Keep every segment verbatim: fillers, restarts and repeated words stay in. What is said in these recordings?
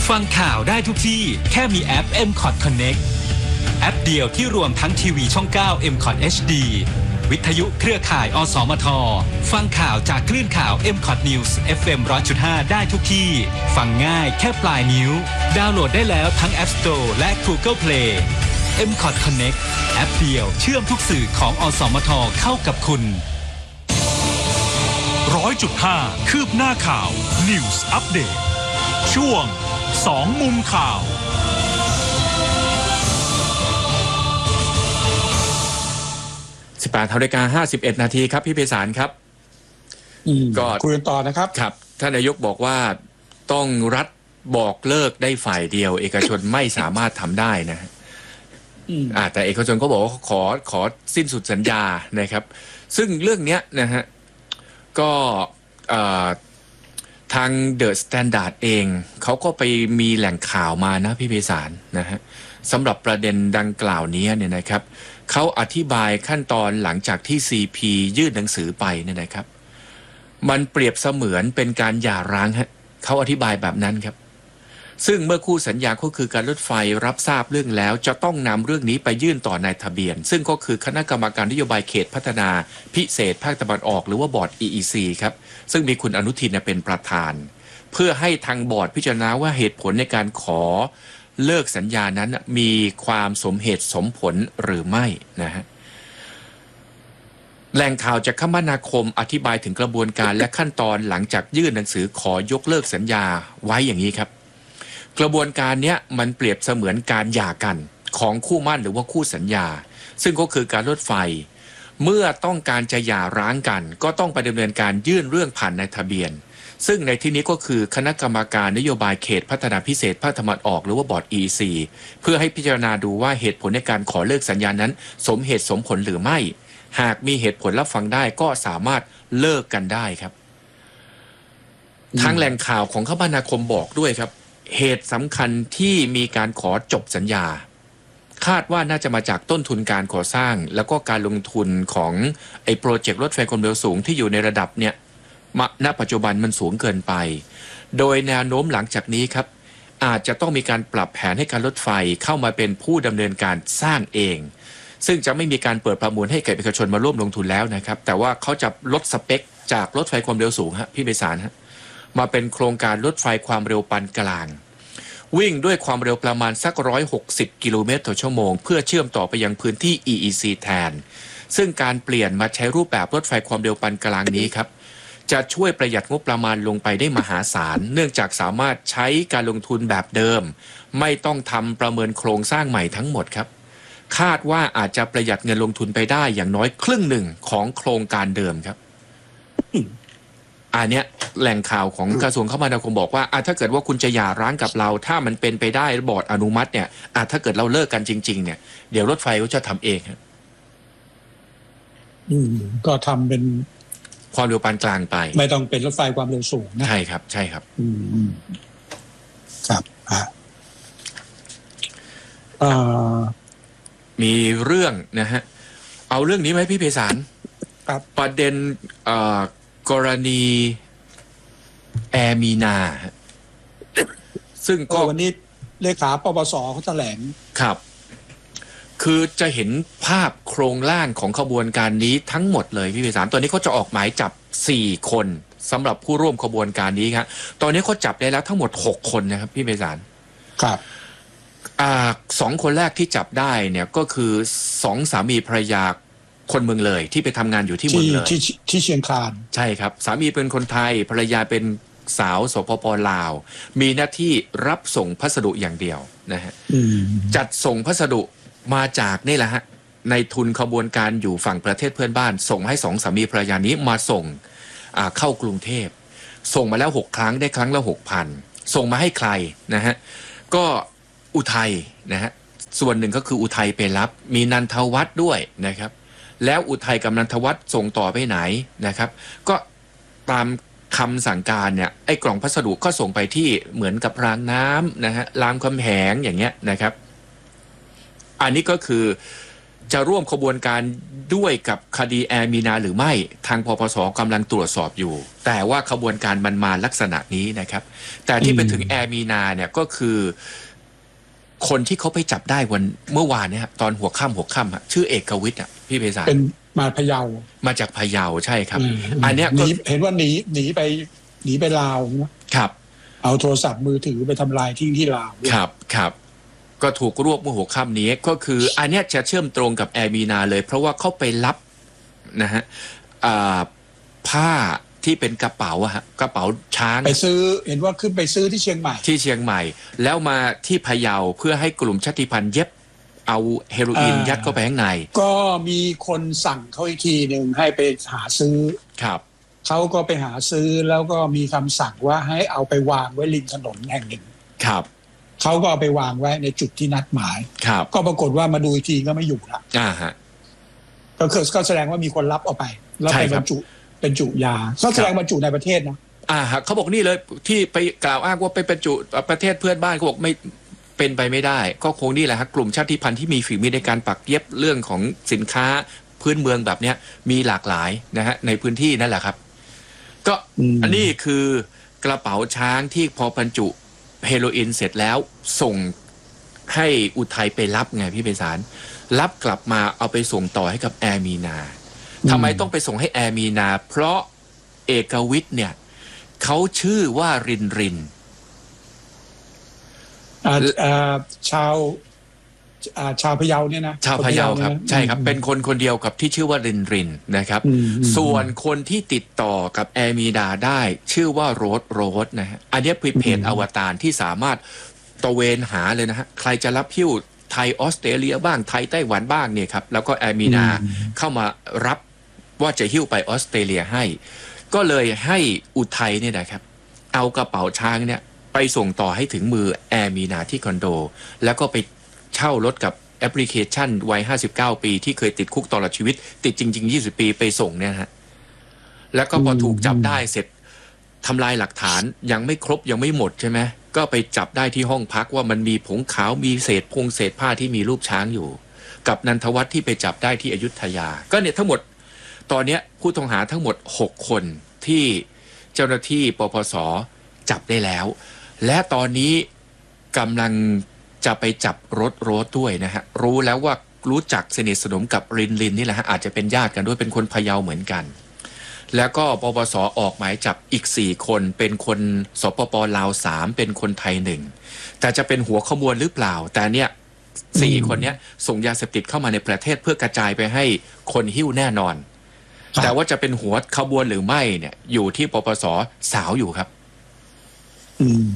ฟังข่าวได้ทุกที่แค่มีแอป เอ็ม คอท Connect แอปเดียวที่รวมทั้งทีวีช่อง เก้า เอ็ม คอท เอช ดี วิทยุเครือข่าย อสมท ฟังข่าวจากคลื่นข่าว เอ็ม คอท News เอฟ เอ็ม หนึ่งร้อยจุดห้า ได้ทุกที่ ฟังง่ายแค่ปลายนิ้วดาวน์โหลดได้แล้วทั้ง App Store และ Google Play เอ็ม คอท Connect แอปเดียวเชื่อมทุกสื่อของอสมทเข้ากับคุณร้อยจุดห้าคืบหน้าข่าว News Update ช่วงสองมุมข่าวสิบแปดนาฬิกาห้าสิบเอ็ดนาทีครับพี่ไพศาลครับก็คุยกันต่อนะครับครับท่านนายกบอกว่าต้องรัฐบอกเลิกได้ฝ่ายเดียวเอกชนไม่สามารถทำได้นะอ่าแต่เอกชนก็บอกว่าขอขอสิ้นสุดสัญญานะครับซึ่งเรื่องนี้นะฮะก็ทางเดอะสแตนดาร์ดเองเขาก็ไปมีแหล่งข่าวมานะพี่ไพศาลนะฮะสำหรับประเด็นดังกล่าวนี้เนี่ยนะครับเขาอธิบายขั้นตอนหลังจากที่ ซี พี ยื่นหนังสือไปเนี่ยนะครับมันเปรียบเสมือนเป็นการหย่าร้างฮะเขาอธิบายแบบนั้นครับซึ่งเมื่อคู่สัญญาก็คือการรถไฟรับทราบเรื่องแล้วจะต้องนำเรื่องนี้ไปยื่นต่อนายทะเบียนซึ่งก็คือคณะกรรมการนโยบายเขตพัฒนาพิเศษภาคตะวันออกหรือว่าบอร์ด อี อี ซี ครับซึ่งมีคุณอนุทินเป็นประธานเพื่อให้ทางบอร์ดพิจารณาว่าเหตุผลในการขอเลิกสัญญานั้นมีความสมเหตุสมผลหรือไม่นะฮะแหล่งข่าวจากคมนาคมอธิบายถึงกระบวนการและขั้นตอนหลังจากยื่นหนังสือขอยกเลิกสัญญาไว้อย่างนี้ครับกระบวนการนี้มันเปรียบเสมือนการหย่ากันของคู่มั่นหรือว่าคู่สัญญาซึ่งก็คือการรถไฟเมื่อต้องการจะหย่าร้างกันก็ต้องไปดำเนินการยื่นเรื่องผ่านนายทะเบียนซึ่งในที่นี้ก็คือคณะกรรมการนโยบายเขตพัฒนาพิเศษภาคตะวันออกหรือว่าบอร์ด อี อี ซี เพื่อให้พิจารณาดูว่าเหตุผลในการขอเลิกสัญญานั้นสมเหตุสมผลหรือไม่หากมีเหตุผลรับฟังได้ก็สามารถเลิกกันได้ครับทางแหล่งข่าวของคมนาคมบอกด้วยครับเหตุสำคัญที่มีการขอจบสัญญาคาดว่าน่าจะมาจากต้นทุนการก่อสร้างแล้วก็การลงทุนของไอ้โปรเจกต์รถไฟความเร็วสูงที่อยู่ในระดับเนี่ยณปัจจุบันมันสูงเกินไปโดยแนวโน้มหลังจากนี้ครับอาจจะต้องมีการปรับแผนให้การรถไฟเข้ามาเป็นผู้ดำเนินการสร้างเองซึ่งจะไม่มีการเปิดประมูลให้แก่เอกชนมาร่วมลงทุนแล้วนะครับแต่ว่าเขาจะลดสเปคจากรถไฟความเร็วสูงฮะพี่ไพศาลฮะมาเป็นโครงการรถไฟความเร็วปานกลางวิ่งด้วยความเร็วประมาณสักหนึ่งร้อยหกสิบกิโลเมตรต่อชั่วโมงเพื่อเชื่อมต่อไปยังพื้นที่ อี อี ซี แทนซึ่งการเปลี่ยนมาใช้รูปแบบรถไฟความเร็วปานกลางนี้ครับจะช่วยประหยัดงบประมาณลงไปได้มหาศาลเนื่องจากสามารถใช้การลงทุนแบบเดิมไม่ต้องทำประเมินโครงสร้างใหม่ทั้งหมดครับคาดว่าอาจจะประหยัดเงินลงทุนไปได้อย่างน้อยครึ่งหนึ่งของโครงการเดิมครับอันเนี้ยแหล่งข่าวของกระทรวงคมนาคมบอกว่าถ้าเกิดว่าคุณจะหย่าร้างกับเราถ้ามันเป็นไปได้บอร์ดอนุมัติเนี่ยถ้าเกิดเราเลิกกันจริงๆเนี่ยเดี๋ยวรถไฟก็จะทำเองครับอืมก็ทำเป็นความเร็วปานกลางไปไม่ต้องเป็นรถไฟความเร็วสูงนะใช่ครับใช่ครับอืมครับอ่าอ่ามีเรื่องนะฮะเอาเรื่องนี้ไหมพี่ไพศาลครับประเด็นอ่ากรณีแอร์มีนาซึ่งก็วันนี้เลขาปปสเขาแถลงครับคือจะเห็นภาพโครงร่างของขบวนการนี้ทั้งหมดเลยพี่ไพศาลตอนนี้เขาจะออกหมายจับสี่คนสำหรับผู้ร่วมขบวนการนี้ครับตอนนี้เขาจับได้แล้วทั้งหมดหกคนนะครับพี่ไพศาลครับอ่าสองคนแรกที่จับได้เนี่ยก็คือสองสามีภรรยาคนเมืองเลยที่ไปทำงานอยู่ที่เมืองเลยที่ที่เชียงคานใช่ครับสามีเป็นคนไทยภรรยาเป็นสาวสปป.ลาวมีหน้าที่รับส่งพัสดุอย่างเดียวนะฮะจัดส่งพัสดุมาจากนี่แหละฮะในทุนขบวนการอยู่ฝั่งประเทศเพื่อนบ้านส่งให้สองสามีภรรยานี้มาส่งเข้ากรุงเทพส่งมาแล้วหกครั้งได้ครั้งละหกพันส่งมาให้ใครนะฮะก็อุทัยนะฮะส่วนหนึ่งก็คืออุทัยไปรับมีนันทวัฒน์ด้วยนะครับแล้วอุทัยกับนันทวัฒน์ส่งต่อไปไหนนะครับก็ตามคำสั่งการเนี่ยไอ้กล่องพัสดุก็ส่งไปที่เหมือนกับรางน้ำนะฮะรามคำแหงอย่างเงี้ยนะครับอันนี้ก็คือจะร่วมขบวนการด้วยกับคดีแอร์มีนาหรือไม่ทางปปสกำลังตรวจสอบอยู่แต่ว่าขบวนการมันมาลักษณะนี้นะครับแต่ที่ไปถึงแอร์มีนาเนี่ยก็คือคนที่เขาไปจับได้วันเมื่อวานเนี่ยครับตอนหัวค่ำหัวค่ำอะชื่อเอกวิทย์อ่ะพี่ไพศาลเป็นมาพะเยามาจากพะเยาใช่ครับอืมอันเนี้ยหก็นีเห็นว่าหนีหนีไปหนีไปลาวนะครับ เอาโทรศัพท์มือถือไปทำลายทิ้งที่ลาวด้วยครับครับก็ถูกรวบเมื่อหัวค่ำนี้ก็คืออันเนี้ยจะเชื่อมตรงกับแอร์มีนาเลย เพราะว่าเขาไปรับนะฮะอ่าผ้าที่เป็นกระเป๋าอะฮะกระเป๋าช้างไปซื้อเห็นว่าขึ้นไปซื้อที่เชียงใหม่ที่เชียงใหม่ แล้วมาที่พะเยาเพื่อให้กลุ่มชาติพันธุ์เย็บเอาเฮโรอีนอ่ายัยัดเข้าไปข้างในก็มีคนสั่งเขาอีกทีหนึ่งให้ไปหาซื้อครับเขาก็ไปหาซื้อแล้วก็มีคำสั่งว่าให้เอาไปวางไว้ริมถนนแห่งหนึ่งครับเขาก็เอาไปวางไว้ในจุดที่นัดหมายครับก็ปรากฏว่ามาดูอีกทีก็ไม่อยู่ละอ่าฮะก็คือก็แสดงว่ามีคนรับเอาไป แล้วใช่ไปครับบรรจุเป็นจุยาก็แสดงบรรจุในประเทศนะอ่าฮะเขาบอกนี่เลยที่ไปกล่าวอ้างว่าไปเป็นจุประเทศเพื่อนบ้านเขาบอกไม่เป็นไปไม่ได้ ก็คงนี่แหละฮะกลุ่มชาติพันธุ์ที่มีฝีมือในการปักเย็บเรื่องของสินค้าพื้นเมืองแบบเนี้ยมีหลากหลายนะฮะในพื้นที่นั่นแหละครับ ก็อืมอันนี้คือกระเป๋าช้างที่พอบรรจุเฮโรอีนเสร็จแล้วส่งให้อุทัยไปรับไงพี่ไพศาลรับกลับมาเอาไปส่งต่อให้กับแอร์มีนาทำไมต้องไปส่งให้แอร์มีนา เพราะเอกวิทย์เนี่ยเขาชื่อว่ารินรินอ่าอ่าชาวอ่าชาวพะเยาเนี่ยนะชาวพะเยาครับนพะใช่ครับอืมเป็นคนคนเดียวกับที่ชื่อว่ารินรินนะครับอืมอืมส่วนคนที่ติดต่อกับแอร์มีดาได้ชื่อว่าโรสโรสนะฮะอันนี้เป็นเพจอืมอวตารที่สามารถตระเวนหาเลยนะฮะใครจะรับหิ้วไทยออสเตรเลียบ้างไทยไต้หวันบ้างเนี่ยครับแล้วก็แอร์มีดาเข้ามารับว่าจะหิ้วไปออสเตรเลียให้ ก็เลยให้อุทัยเนี่ยนะครับเอากระเป๋าช้างเนี่ยไปส่งต่อให้ถึงมือแอร์มีนาที่คอนโด แล้วก็ไปเช่ารถกับแอปพลิเคชันวัยห้าสิบเก้าปีที่เคยติดคุกตลอดชีวิต ติดจริงๆยี่สิบปีไปส่งเนี่ยฮะแล้วก็พอถูกจับได้เสร็จทำลายหลักฐานยังไม่ครบยังไม่หมดใช่ไหมก็ไปจับได้ที่ห้องพักว่ามันมีผงขาวมีเศษพงเศษผ้าที่มีรูปช้างอยู่ กับนันทวัฒน์ที่ไปจับได้ที่อยุธยาก็เนี่ยทั้งหมดตอนนี้ผู้ต้องหาทั้งหมดหกคนที่เจ้าหน้าที่ปปสจับได้แล้ว และตอนนี้กำลังจะไปจับรถโรสด้วยนะฮะรู้แล้วว่ารู้จักสนิทสนมกับรินรินนี่แหละฮะอาจจะเป็นญาติกันด้วยเป็นคนพะเยาเหมือนกัน แล้วก็ปปสออกหมายจับอีกสี่คนเป็นคนสปปลาวสามเป็นคนไทยหนึ่งแต่จะเป็นหัวขบวนหรือเปล่าแต่เนี่ยสี่คนเนี้ยส่งยาเสพติดเข้ามาในประเทศเพื่อกระจายไปให้คนหิ้วแน่นอนครับแต่ว่าจะเป็นหัวขบวนหรือไม่เนี่ยอยู่ที่ปปสสาวอยู่ครับอืม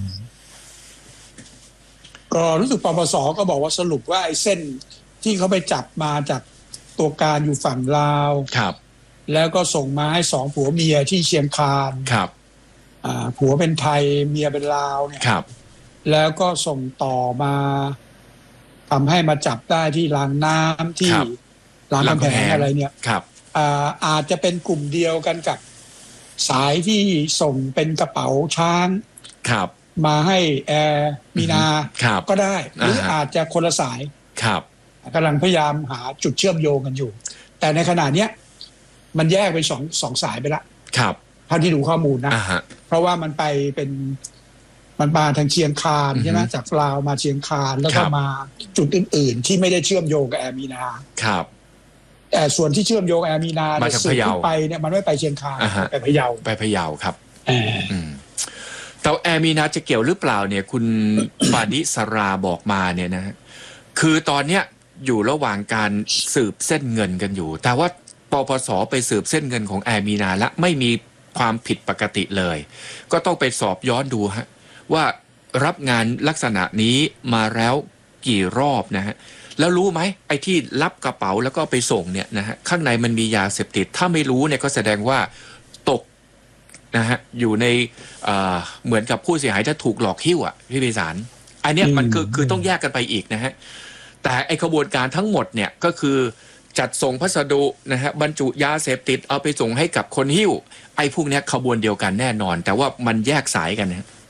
ก็รู้สึกปปสก็บอกว่าสรุปว่าไอ้เส้นที่เขาไปจับมาจากตัวการอยู่ฝั่งลาวครับแล้วก็ส่งมาให้สองผัวเมียที่เชียงคานครับอ่าผัวเป็นไทยเมียเป็นลาวเนี่ยครับแล้วก็ส่งต่อมาทำให้มาจับได้ที่รางน้ำที่รางกำแพงอะไรเนี่ยครับอ่าอาจจะเป็นกลุ่มเดียวกันกับสายที่ส่งเป็นกระเป๋าช้างครับมาให้แอร์มีนาครับก็ได้ หรืออ่าฮะอาจจะคนละสายครับกำลังพยายามหาจุดเชื่อมโยงกันอยู่ แต่ในขณะเนี้ยมันแยกเป็นสองสองสายไปละครับเท่าที่ดูข้อมูลนะอ่าฮะเพราะว่ามันไปเป็นมันมาทางเชียงคานอือฮึใช่ไหมจากลาวมาเชียงคานแล้วครัก็บมาจุดอื่น ๆ ที่ไม่ได้เชื่อมโยงกับแอร์มีนาครับแต่ส่วนที่เชื่อมโยงแอร์มีนามาเนี่ยจากสืบพะเยาขึ้นไปเนี่ยมันไม่ไปเชียงคานอ่าฮะไปพะเยาไปพะเยาครับเอออืมแต่แอร์มีนาจะเกี่ยวหรือเปล่าเนี่ยคุณ ปานิสราบอกมาเนี่ยนะฮะคือตอนเนี้ยอยู่ระหว่างการสืบเส้นเงินกันอยู่ แต่ว่าปปสไปสืบเส้นเงินของแอร์มีนาและไม่มีความผิดปกติเลย ก็ต้องไปสอบย้อนดูฮะว่ารับงานลักษณะนี้มาแล้วกี่รอบนะฮะแล้วรู้ไหมไอ้ที่รับกระเป๋าแล้วก็ไปส่งเนี่ยนะฮะข้างในมันมียาเสพติดถ้าไม่รู้เนี่ยก็แสดงว่าตกนะฮะอยู่ในเอ่อเหมือนกับผู้เสียหายถ้าถูกหลอกหิ้วอ่ะพี่ไพศาลอันเนี้ยมันคือคือต้องแยกกันไปอีกนะฮะแต่ไอ้ขบวนการทั้งหมดเนี่ยก็คือจัดส่งพัสดุนะฮะบรรจุยาเสพติดเอาไปส่งให้กับคนหิ้วไอ้พวกเนี้ยขบวนเดียวกันแน่นอน แต่ว่ามันแยกสายกันนะ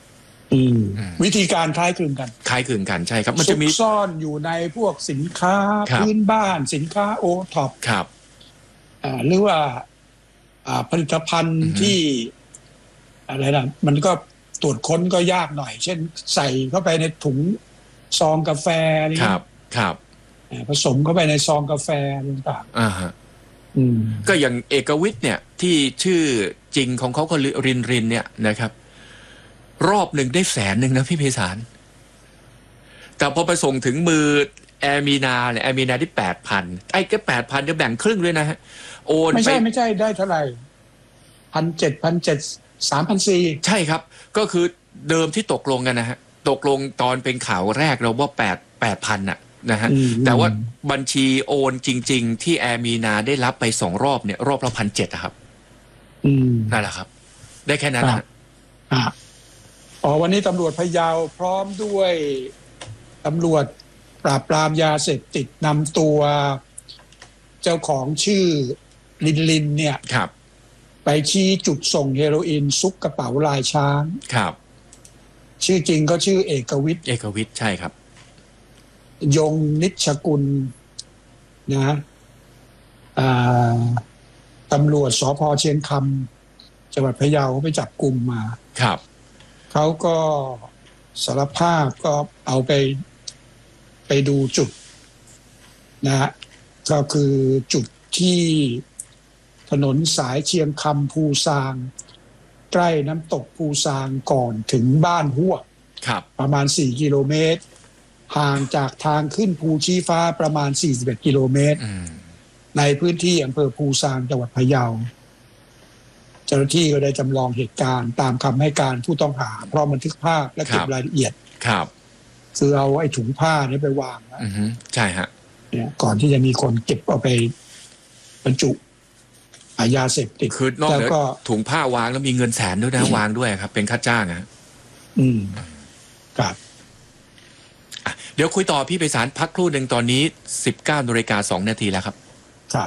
อืมวิธีการคล้ายคลึงกันคล้ายคลึงกันใช่ครับมันซุจะกมีซ่อนอยู่ในพวกสินค้าครับพื้นบ้านสินค้าโอท็อปครับอ่าหรือว่าอ่าผลิตภัณฑ์อือฮึที่อะไรนะมันก็ตรวจค้นก็ยากหน่อย เช่นใส่เข้าไปในถุงซองกาแฟอะไรคเงี้รัยบครับอ่าผสมเข้าไปในซองกาแฟต่างอ่าฮะๆอืมก็อย่างเอกวิทย์เนี่ยที่ชื่อจริงของเขาก็รินรินเนี่ยนะครับรอบหนึ่งได้แสนหนึ่งนะพี่ไพศาลแต่พอไปส่งถึงมือแอร์มีนาเนี่ยแอร์มีนาได้แปดพันไอ้ก็แปดพันจะแบ่งครึ่งด้วยนะฮะโอนไปไม่ใช่ไม่ใช่ได้เท่าไหร่พันเจ็ดพันเจ็ดสามพันสี่ใช่ครับก็คือเดิมที่ตกลงกันนะฮะตกลงตอนเป็นข่าวแรกเราว่าแปดแปดพันน่ะนะฮะแต่ว่าบัญชีโอนจริงๆที่แอร์มีนาได้รับไปสองรอบเนี่ยรอบละพันเจ็ดครับอืมนั่นแหละครับได้แค่นั้นครันะบ อ่าอ๋อวันนี้ตำรวจพะเยาพร้อมด้วยตำรวจปราบปรามยาเสพติดนำตัวเจ้าของชื่อลินลินเนี่ยครับไปชี้จุดส่งเฮโรอีนซุกกระเป๋าลายช้างครับชื่อจริงก็ชื่อเอกวิทย์เอกวิทย์ใช่ครับยงนิชกุลนะอ่าตำรวจสภ.เชียงคำจังหวัดพะเยาเขาไปจับกลุ่มมาครับเขาก็สารภาพก็เอาไปไปดูจุดนะฮะก็คือจุดที่ถนนสายเชียงคำภูซาง ใกล้น้ำตกภูซางก่อนถึงบ้านหัวครับประมาณสี่กิโลเมตรห่างจากทางขึ้นภูชี้ฟ้าประมาณสี่สิบเอ็ดกิโลเมตรอืมในพื้นที่อำเภอภูซางจังหวัดพะเยาเจ้าหน้าที่ก็ได้จำลองเหตุการณ์ตามคำให้การผู้ต้องหาพร้อมบันทึกภาพและเก็บรายละเอียดครับคือเอาไอ้ถุงผ้านี้ไปวางนะอือฮึใช่ฮะเนี่ยก่อนที่จะมีคนเก็บเอาไปบรรจุอ่ายาเสพติดคือนอกแล้วเหนือก็ถุงผ้าวางแล้วมีเงินแสนด้วยนะวางด้วยครับ เป็นค่าจ้างนะอืมครับอ่ะเดี๋ยวคุยต่อพี่ไพศาลพักครู่หนึ่งตอนนี้สิบเก้านาฬิกาสองนาทีแล้วครับครับ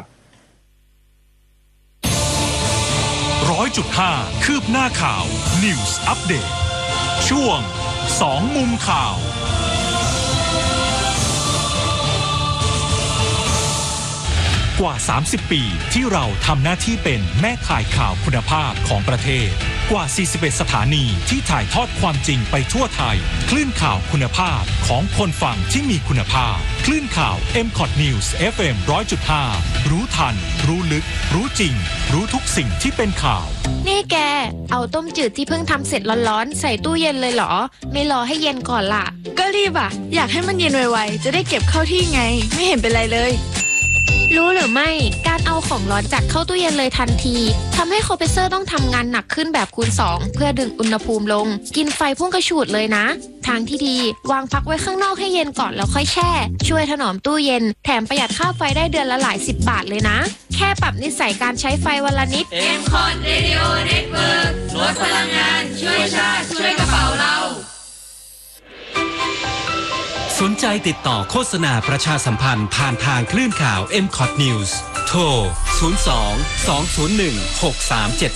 ร้อยจุดห้าคืบหน้าข่าว News Update ช่วงสองมุมข่าว กว่า สามสิบ ปีที่เราทำหน้าที่เป็นแม่ข่ายข่าวคุณภาพของประเทศกว่า สี่สิบเอ็ด สถานีที่ถ่ายทอดความจริงไปทั่วไทยคลื่นข่าวคุณภาพของคนฟังที่มีคุณภาพคลื่นข่าว เอ็ม คอท News เอฟ เอ็ม หนึ่งร้อยจุดห้า รู้ทัน รู้ลึก รู้จริง รู้ทุกสิ่งที่เป็นข่าวนี่แก เอาต้มจืดที่เพิ่งทำเสร็จร้อนๆใส่ตู้เย็นเลยเหรอ ไม่รอให้เย็นก่อนล่ะก็รีบอ่ะ อยากให้มันเย็นไวๆ จะได้เก็บเข้าที่ไง ไม่เห็นเป็นไรเลยรู้หรือไม่ การเอาของร้อนจัดเข้าตู้เย็นเลยทันทีทำให้คอมเพรสเซอร์ต้องทำงานหนักขึ้นแบบคูณสองเพื่อดึงอุณหภูมิลง กินไฟพุ่งกระฉูดเลยนะ ทางที่ดีวางพักไว้ข้างนอกให้เย็นก่อนแล้วค่อยแช่ ช่วยถนอมตู้เย็นแถมประหยัดค่าไฟได้เดือนละหลายสิบบาทเลยนะ แค่ปรับนิสัยการใช้ไฟวันละนิดเอ็ม คอท Radio Network ลดพลังงานช่วยชาติช่วยกระเป๋าเราสนใจติดต่อโฆษณาประชาสัมพันธ์ผ่านทางคลื่นข่าว เอ็ม คอท News โทร ศูนย์ สอง สอง ศูนย์ หนึ่ง หก สาม เจ็ด